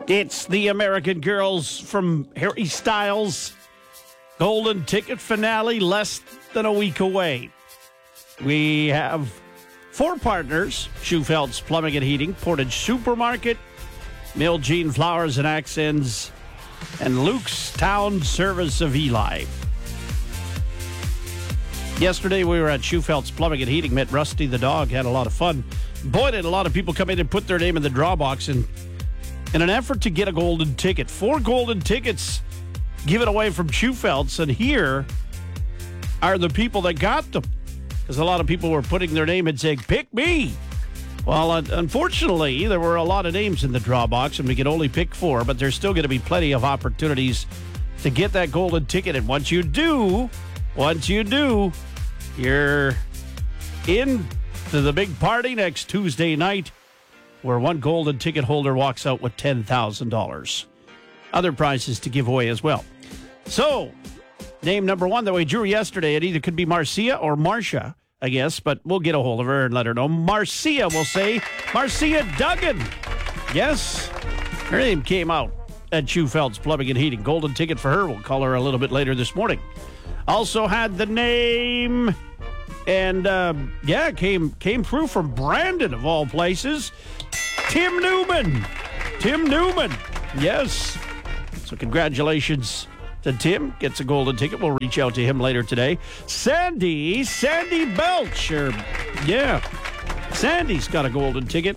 It's the American Girls from Harry Styles. Golden Ticket finale less than a week away. We have 4 partners: Schufelt's Plumbing and Heating, Portage Supermarket, Mill Jean Flowers and Accents, and Luke's Town Service of Eli. Yesterday we were at Schufelt's Plumbing and Heating, met Rusty the dog, had a lot of fun. Boy, did a lot of people come in and put their name in the draw box in an effort to get a golden ticket. 4 golden tickets given away from Schufelt's, and here are the people that got them. Because a lot of people were putting their name and saying, pick me. Well, unfortunately, there were a lot of names in the draw box, and we could only pick 4, but there's still going to be plenty of opportunities to get that golden ticket. And once you do, you're in to the big party next Tuesday night, where one golden ticket holder walks out with $10,000. Other prizes to give away as well. So, name number 1 that we drew yesterday, it either could be Marcia or Marcia, I guess, but we'll get a hold of her and let her know. Marcia, we'll say. Marcia Duggan. Yes, her name came out at Schufelt's Plumbing and Heating. Golden ticket for her. We'll call her a little bit later this morning. Also had the name, and came through from Brandon, of all places. Tim Newman. Yes. So congratulations to Tim. Gets a golden ticket. We'll reach out to him later today. Sandy Belch. Sandy's got a golden ticket.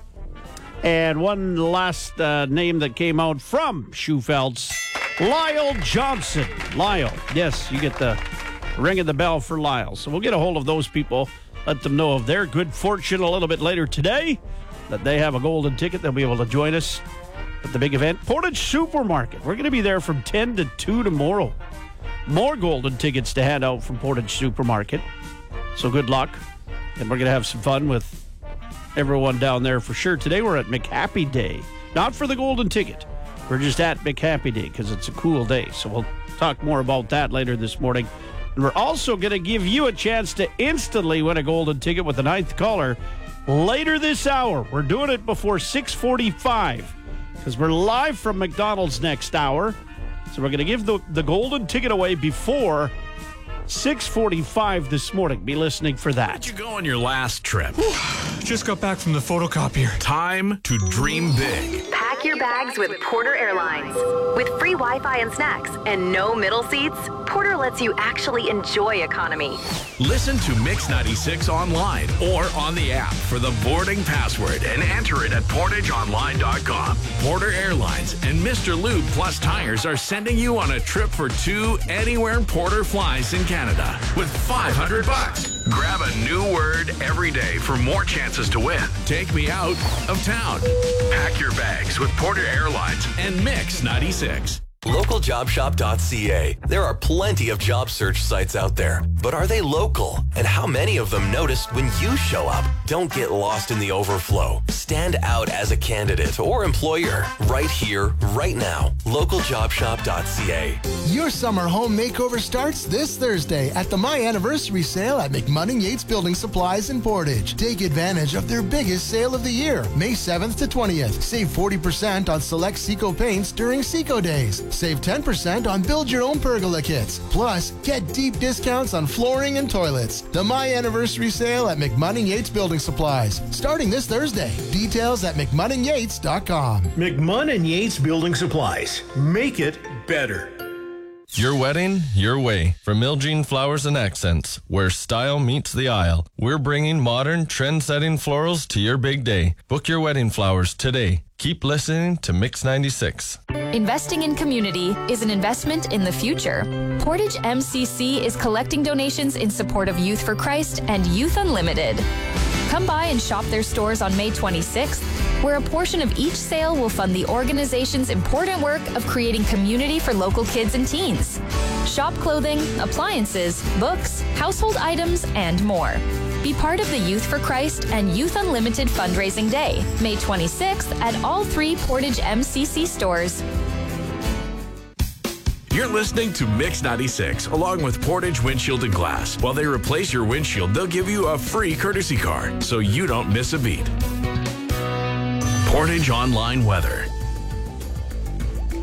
And one last name that came out from Schufelt's, Lyle Johnson. Lyle. Yes, you get the ring of the bell for Lyle. So we'll get a hold of those people, let them know of their good fortune a little bit later today, that they have a golden ticket. They'll be able to join us at the big event. Portage Supermarket. We're going to be there from 10 to 2 tomorrow. More golden tickets to hand out from Portage Supermarket. So good luck. And we're going to have some fun with everyone down there for sure. Today we're at McHappy Day. Not for the golden ticket. We're just at McHappy Day because it's a cool day. So we'll talk more about that later this morning. And we're also going to give you a chance to instantly win a golden ticket with the 9th caller later this hour. We're doing it before 6:45 because we're live from McDonald's next hour. So we're going to give the golden ticket away before 6:45 this morning. Be listening for that. Where'd you go on your last trip? Just got back from the photocopier. Time to dream big. Pack your bags with Porter Airlines. With free Wi-Fi and snacks and no middle seats, Porter lets you actually enjoy economy. Listen to Mix 96 online or on the app for the boarding password and enter it at portageonline.com. Porter Airlines and Mr. Lube Plus Tires are sending you on a trip for 2 anywhere Porter flies in Canada with $500. Grab a new word every day for more chances to win. Take me out of town. Pack your bags with Porter Airlines and Mix 96. LocalJobShop.ca. There are plenty of job search sites out there, but are they local? And how many of them notice when you show up? Don't get lost in the overflow. Stand out as a candidate or employer right here, right now. LocalJobShop.ca. Your summer home makeover starts this Thursday at the My Anniversary sale at McMunning Yates Building Supplies in Portage. Take advantage of their biggest sale of the year, May 7th to 20th. Save 40% on select Seco paints during Seco Days. Save 10% on build-your-own pergola kits. Plus, get deep discounts on flooring and toilets. The My Anniversary sale at McMunning Yates Building Supplies, starting this Thursday. Details at McMunningYates.com. McMunning Yates Building Supplies. Make it better. Your wedding, your way. From Mill Jean Flowers and Accents, where style meets the aisle. We're bringing modern, trend-setting florals to your big day. Book your wedding flowers today. Keep listening to Mix 96. Investing in community is an investment in the future. Portage MCC is collecting donations in support of Youth for Christ and Youth Unlimited. Come by and shop their stores on May 26th, where a portion of each sale will fund the organization's important work of creating community for local kids and teens. Shop clothing, appliances, books, household items, and more. Be part of the Youth for Christ and Youth Unlimited Fundraising Day, May 26th at all 3 Portage MCC stores. You're listening to Mix 96, along with Portage Windshield and Glass. While they replace your windshield, they'll give you a free courtesy car, so you don't miss a beat. Portage Online Weather.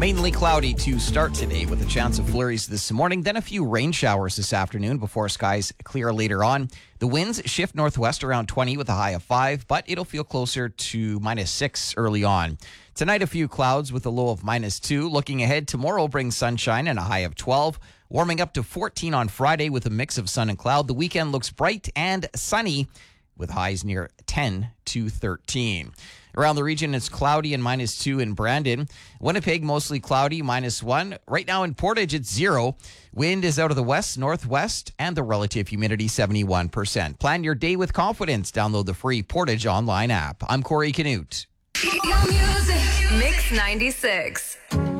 Mainly cloudy to start today with a chance of flurries this morning, then a few rain showers this afternoon before skies clear later on. The winds shift northwest around 20 with a high of 5, but it'll feel closer to -6 early on. Tonight, a few clouds with a low of -2. Looking ahead, tomorrow brings sunshine and a high of 12. Warming up to 14 on Friday with a mix of sun and cloud. The weekend looks bright and sunny with highs near 10 to 13. Around the region, it's cloudy and -2 in Brandon. Winnipeg, mostly cloudy, -1. Right now in Portage, it's 0. Wind is out of the west, northwest, and the relative humidity 71%. Plan your day with confidence. Download the free Portage online app. I'm Corey Canute. Mix 96.